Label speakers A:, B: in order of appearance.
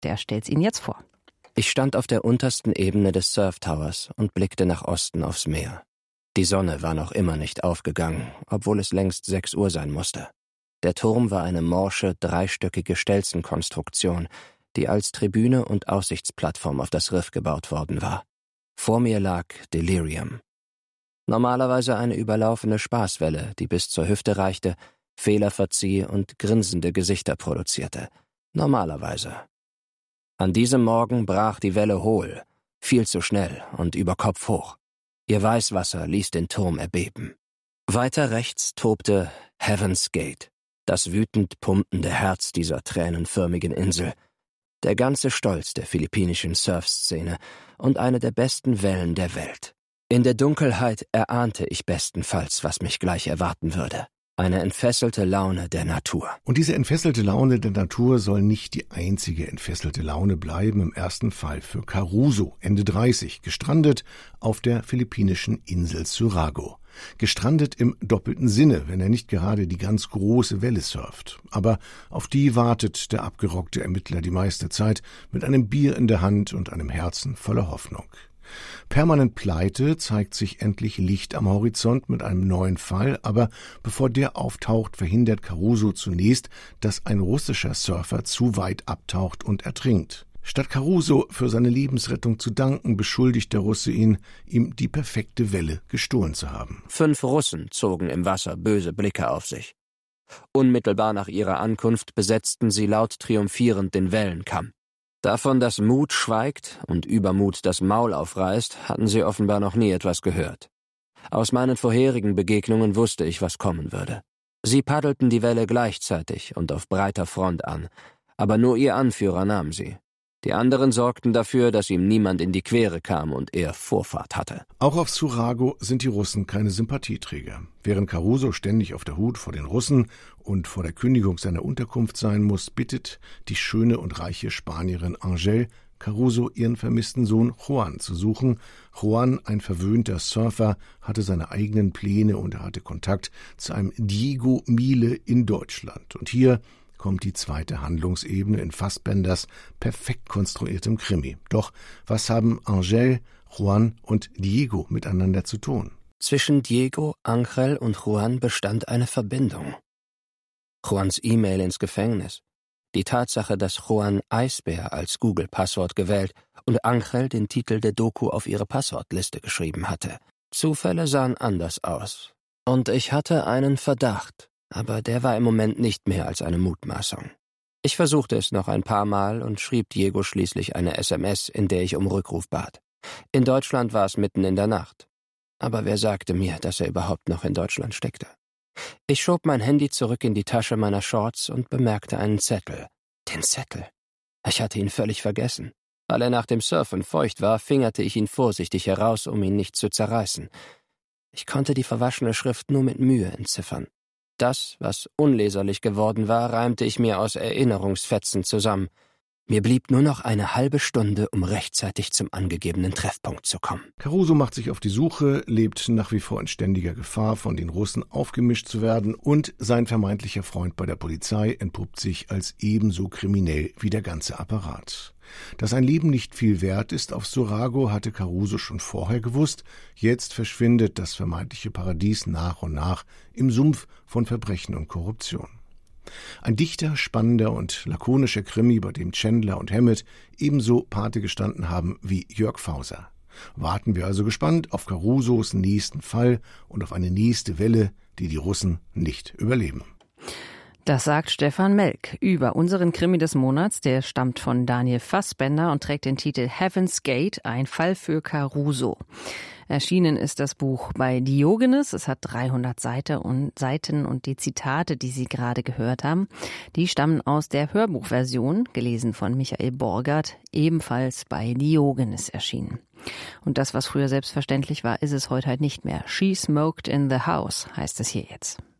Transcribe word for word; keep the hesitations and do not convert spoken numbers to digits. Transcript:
A: Der stellt's Ihnen jetzt vor.
B: Ich stand auf der untersten Ebene des Surf Towers und blickte nach Osten aufs Meer. Die Sonne war noch immer nicht aufgegangen, obwohl es längst sechs Uhr sein musste. Der Turm war eine morsche, dreistöckige Stelzenkonstruktion, die als Tribüne und Aussichtsplattform auf das Riff gebaut worden war. Vor mir lag Delirium. Normalerweise eine überlaufene Spaßwelle, die bis zur Hüfte reichte, Fehler verzieh und grinsende Gesichter produzierte. Normalerweise. An diesem Morgen brach die Welle hohl, viel zu schnell und über Kopf hoch. Ihr Weißwasser ließ den Turm erbeben. Weiter rechts tobte Heaven's Gate, das wütend pumpende Herz dieser tränenförmigen Insel, der ganze Stolz der philippinischen Surfszene und eine der besten Wellen der Welt. In der Dunkelheit erahnte ich bestenfalls, was mich gleich erwarten würde. Eine entfesselte Laune der Natur.
C: Und diese entfesselte Laune der Natur soll nicht die einzige entfesselte Laune bleiben. Im ersten Fall für Caruso, Ende dreißig, gestrandet auf der philippinischen Insel Surago. Gestrandet im doppelten Sinne, wenn er nicht gerade die ganz große Welle surft. Aber auf die wartet der abgerockte Ermittler die meiste Zeit mit einem Bier in der Hand und einem Herzen voller Hoffnung. Permanent pleite zeigt sich endlich Licht am Horizont mit einem neuen Fall, aber bevor der auftaucht, verhindert Caruso zunächst, dass ein russischer Surfer zu weit abtaucht und ertrinkt. Statt Caruso für seine Lebensrettung zu danken, beschuldigt der Russe ihn, ihm die perfekte Welle gestohlen zu haben.
B: Fünf Russen zogen im Wasser böse Blicke auf sich. Unmittelbar nach ihrer Ankunft besetzten sie laut triumphierend den Wellenkamm. Davon, dass Mut schweigt und Übermut das Maul aufreißt, hatten sie offenbar noch nie etwas gehört. Aus meinen vorherigen Begegnungen wusste ich, was kommen würde. Sie paddelten die Welle gleichzeitig und auf breiter Front an, aber nur ihr Anführer nahm sie. Die anderen sorgten dafür, dass ihm niemand in die Quere kam und er Vorfahrt hatte.
C: Auch auf Surago sind die Russen keine Sympathieträger. Während Caruso ständig auf der Hut vor den Russen und vor der Kündigung seiner Unterkunft sein muss, bittet die schöne und reiche Spanierin Angel Caruso, ihren vermissten Sohn Juan zu suchen. Juan, ein verwöhnter Surfer, hatte seine eigenen Pläne und er hatte Kontakt zu einem Diego Miele in Deutschland. Und hier kommt die zweite Handlungsebene in Fassbenders perfekt konstruiertem Krimi. Doch was haben Angel, Juan und Diego miteinander zu tun?
B: Zwischen Diego, Angel und Juan bestand eine Verbindung. Juans E-Mail ins Gefängnis, die Tatsache, dass Juan Eisbär als Google-Passwort gewählt und Angel den Titel der Doku auf ihre Passwortliste geschrieben hatte. Zufälle sahen anders aus. Und ich hatte einen Verdacht. Aber der war im Moment nicht mehr als eine Mutmaßung. Ich versuchte es noch ein paar Mal und schrieb Diego schließlich eine S M S, in der ich um Rückruf bat. In Deutschland war es mitten in der Nacht. Aber wer sagte mir, dass er überhaupt noch in Deutschland steckte? Ich schob mein Handy zurück in die Tasche meiner Shorts und bemerkte einen Zettel. Den Zettel. Ich hatte ihn völlig vergessen. Weil er nach dem Surfen feucht war, fingerte ich ihn vorsichtig heraus, um ihn nicht zu zerreißen. Ich konnte die verwaschene Schrift nur mit Mühe entziffern. Das, was unleserlich geworden war, reimte ich mir aus Erinnerungsfetzen zusammen. Mir blieb nur noch eine halbe Stunde, um rechtzeitig zum angegebenen Treffpunkt zu kommen.
C: Caruso macht sich auf die Suche, lebt nach wie vor in ständiger Gefahr, von den Russen aufgemischt zu werden, und sein vermeintlicher Freund bei der Polizei entpuppt sich als ebenso kriminell wie der ganze Apparat. Dass ein Leben nicht viel wert ist auf Surago, hatte Caruso schon vorher gewusst. Jetzt verschwindet das vermeintliche Paradies nach und nach im Sumpf von Verbrechen und Korruption. Ein dichter, spannender und lakonischer Krimi, bei dem Chandler und Hammett ebenso Pate gestanden haben wie Jörg Fauser. Warten wir also gespannt auf Carusos nächsten Fall und auf eine nächste Welle, die die Russen nicht überleben.
A: Das sagt Stefan Melk über unseren Krimi des Monats. Der stammt von Daniel Fassbender und trägt den Titel Heaven's Gate, ein Fall für Caruso. Erschienen ist das Buch bei Diogenes. Es hat dreihundert Seiten und Seiten und die Zitate, die Sie gerade gehört haben, die stammen aus der Hörbuchversion, gelesen von Michael Borgert, ebenfalls bei Diogenes erschienen. Und das, was früher selbstverständlich war, ist es heute halt nicht mehr. She smoked in the house, heißt es hier jetzt.